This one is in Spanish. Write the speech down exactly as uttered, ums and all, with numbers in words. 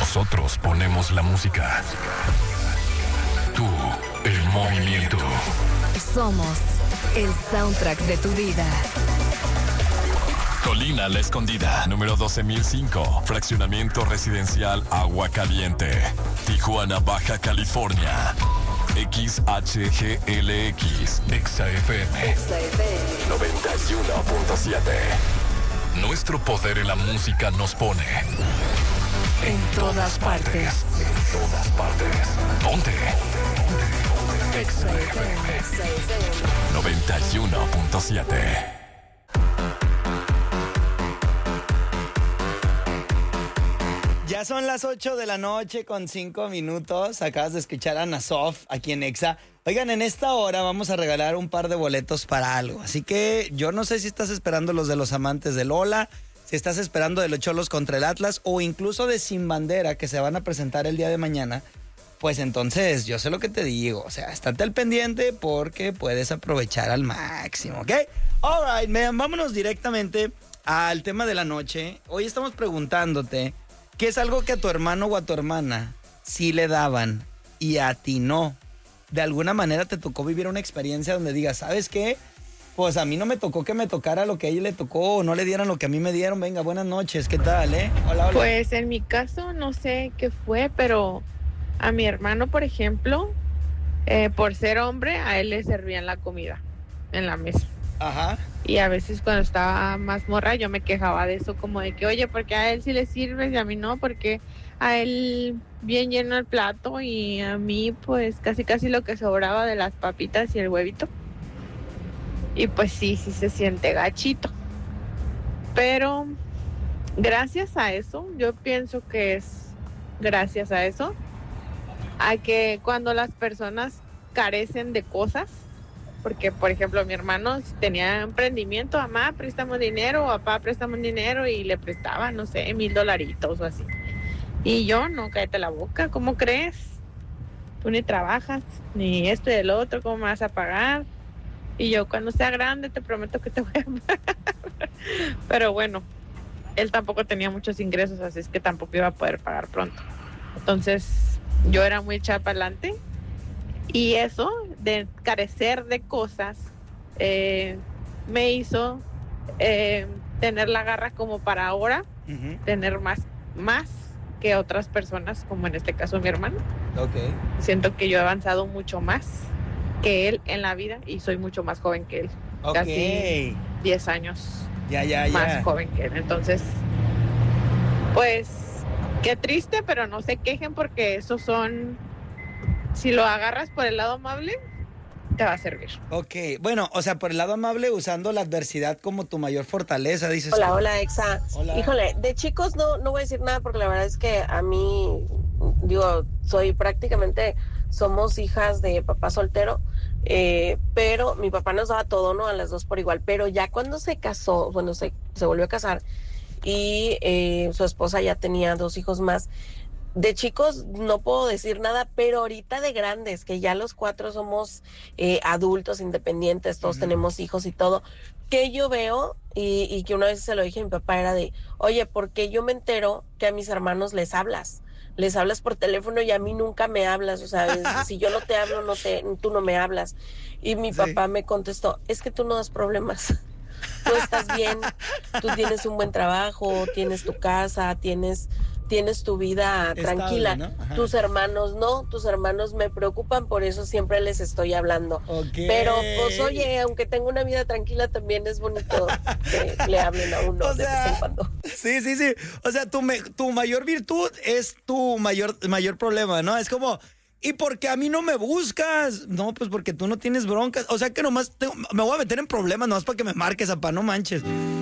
Nosotros ponemos la música. Tú, el movimiento. Somos el soundtrack de tu vida. Colina La Escondida, número doce mil cinco. Fraccionamiento residencial Agua Caliente. Tijuana, Baja California. X H G L X. Exa F M. noventa y uno punto siete. Nuestro poder en la música nos pone en todas partes. En todas partes. Ponte. Exa F M. noventa y uno punto siete. Ya son las ocho de la noche con cinco minutos. Acabas de escuchar a Nasof aquí en Exa. Oigan, en esta hora vamos a regalar un par de boletos para algo. Así que yo no sé si estás esperando los de los amantes de Lola, si estás esperando de los Cholos contra el Atlas o incluso de Sin Bandera que se van a presentar el día de mañana. Pues entonces yo sé lo que te digo. O sea, estate al pendiente porque puedes aprovechar al máximo, ¿ok? All right, man, vámonos directamente al tema de la noche. Hoy estamos preguntándote ¿qué es algo que a tu hermano o a tu hermana sí le daban y a ti no? De alguna manera te tocó vivir una experiencia donde digas, ¿sabes qué? Pues a mí no me tocó que me tocara lo que a ella le tocó o no le dieran lo que a mí me dieron. Venga, buenas noches, ¿qué tal, eh? Hola, hola. Pues en mi caso no sé qué fue, pero a mi hermano, por ejemplo, eh, por ser hombre, a él le servían la comida en la mesa. Ajá. Y a veces cuando estaba más morra yo me quejaba de eso, como de que, oye, porque a él sí le sirves y a mí no, porque a él bien lleno el plato y a mí pues casi casi lo que sobraba de las papitas y el huevito. Y pues sí, sí se siente gachito. Pero gracias a eso, yo pienso que es gracias a eso, a que cuando las personas carecen de cosas, porque, por ejemplo, mi hermano tenía emprendimiento, mamá, préstame dinero, o papá, préstame dinero, y le prestaba, no sé, mil dolaritos o así. Y yo, no, cállate la boca, ¿cómo crees? Tú ni trabajas, ni esto y el otro, ¿cómo me vas a pagar? Y yo, cuando sea grande, te prometo que te voy a pagar. Pero bueno, él tampoco tenía muchos ingresos, así es que tampoco iba a poder pagar pronto. Entonces, yo era muy echada para adelante. Y eso, de carecer de cosas, eh, me hizo eh, tener la garra como para ahora, uh-huh. tener más, más que otras personas, como en este caso mi hermano. Okay. Siento que yo he avanzado mucho más que él en la vida y soy mucho más joven que él. Okay. Casi diez años ya, ya, más ya. joven que él. Entonces, pues, qué triste, pero no se quejen porque esos son... Si lo agarras por el lado amable, te va a servir. Ok, bueno, o sea, por el lado amable, usando la adversidad como tu mayor fortaleza, dices. Hola, tú. hola, Exa. Hola. Híjole, de chicos no, no voy a decir nada porque la verdad es que a mí, digo, soy prácticamente, somos hijas de papá soltero, eh, pero mi papá nos daba todo, ¿no? A las dos por igual, pero ya cuando se casó, bueno, se, se volvió a casar y eh, su esposa ya tenía dos hijos más. De chicos no puedo decir nada, pero ahorita de grandes, que ya los cuatro somos eh, adultos, independientes, todos uh-huh. tenemos hijos y todo, que yo veo, y, y que una vez se lo dije a mi papá, era de, oye, ¿por qué yo me entero que a mis hermanos les hablas? Les hablas por teléfono y a mí nunca me hablas, o sea, es, si yo no te hablo, no te, tú no me hablas. Y mi sí. papá me contestó, es que tú no das problemas. Tú estás bien, tú tienes un buen trabajo, tienes tu casa, tienes... tienes tu vida estable, tranquila, ¿no? Tus hermanos no, tus hermanos me preocupan, por eso siempre les estoy hablando. Okay. Pero, pues, oye, aunque tengo una vida tranquila, también es bonito que le hablen a uno o de sea, vez en cuando. Sí, sí, sí. O sea, tu, me, tu mayor virtud es tu mayor, mayor problema, ¿no? Es como, ¿y por qué a mí no me buscas? No, pues porque tú no tienes broncas. O sea que nomás tengo, me voy a meter en problemas nomás para que me marques, apá, no manches.